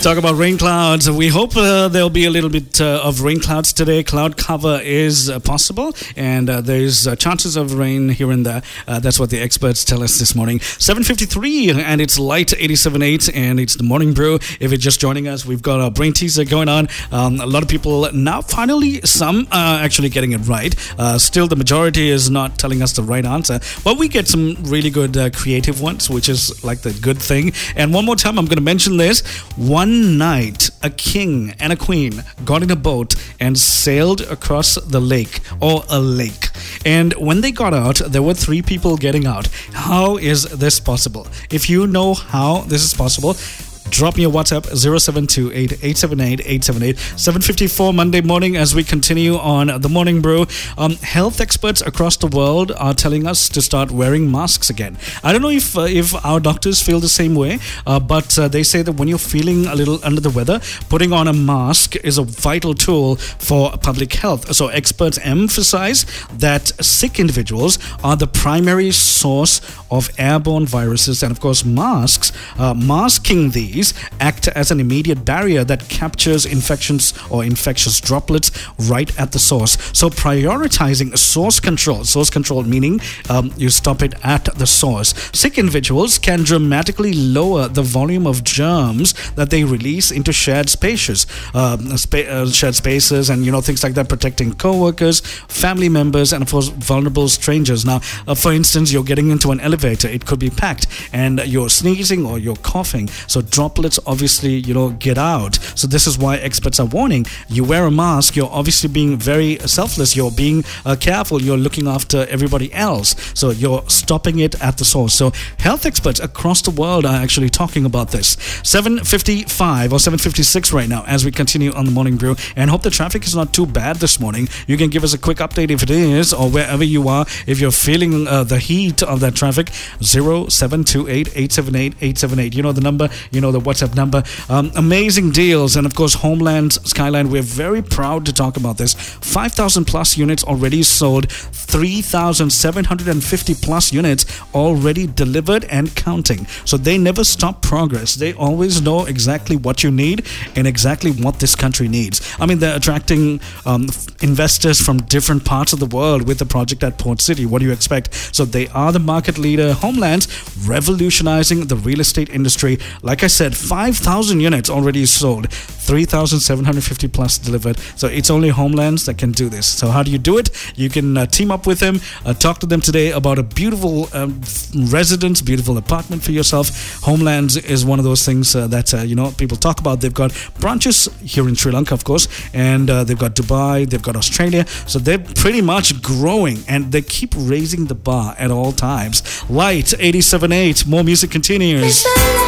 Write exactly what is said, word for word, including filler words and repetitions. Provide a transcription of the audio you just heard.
Talk about rain clouds. We hope uh, there'll be a little bit uh, of rain clouds today. Cloud cover is uh, possible, and uh, there's uh, chances of rain here and there. Uh, that's what the experts tell us this morning. seven fifty-three, and it's Light eighty-seven point eight, and it's the Morning Brew. If you're just joining us, we've got a brain teaser going on. Um, a lot of people now, finally, some are actually getting it right. Uh, still, the majority is not telling us the right answer, but we get some really good uh, creative ones, which is like the good thing. And one more time, I'm going to mention this. One night, a king and a queen got in a boat and sailed across the lake, or a lake. And when they got out, there were three people getting out. How is this possible? If you know how this is possible, drop me a WhatsApp, zero seven two eight, eight seven eight, eight seven eight. seven fifty-four Monday morning as we continue on the Morning Brew. Um, health experts across the world are telling us to start wearing masks again. I don't know if uh, if our doctors feel the same way, uh, but uh, they say that when you're feeling a little under the weather, putting on a mask is a vital tool for public health. So experts emphasize that sick individuals are the primary source of airborne viruses, and of course masks, uh, masking these act as an immediate barrier that captures infections or infectious droplets right at the source. So prioritizing source control, source control meaning um, you stop it at the source. Sick individuals can dramatically lower the volume of germs that they release into shared spaces, um, spa- uh, shared spaces, and you know things like that, protecting co-workers, family members, and of course vulnerable strangers. Now, uh, for instance, you're getting into an elevator, it could be packed, and you're sneezing or you're coughing. So droplets obviously, you know, get out. So this is why experts are warning. You wear a mask, you're obviously being very selfless. You're being uh, careful. You're looking after everybody else. So you're stopping it at the source. So health experts across the world are actually talking about this. seven fifty-five or seven fifty-six right now as we continue on the Morning Brew, and hope the traffic is not too bad this morning. You can give us a quick update if it is, or wherever you are, if you're feeling uh, the heat of that traffic. zero seven two eight, eight seven eight, eight seven eight. You know the number, you know the WhatsApp number. Um, amazing deals, and of course Homeland Skyline, we're very proud to talk about this. Five thousand plus units already sold, three thousand seven hundred fifty plus units already delivered and counting. So they never stop progress. They always know exactly what you need and exactly what this country needs. I mean, they're attracting um, investors from different parts of the world with the project at Port City. What do you expect? So they are the market leader. Homeland's revolutionizing the real estate industry. Like I said, five thousand units already sold, three thousand seven hundred fifty plus delivered. So it's only Homelands that can do this. So how do you do it? You can uh, team up with them, uh, talk to them today about a beautiful um, residence, beautiful apartment for yourself. Homelands is one of those things uh, that, uh, you know, people talk about. They've got branches here in Sri Lanka, of course, and uh, they've got Dubai, they've got Australia. So they're pretty much growing, and they keep raising the bar at all times. Light eighty-seven point eight, more music continues.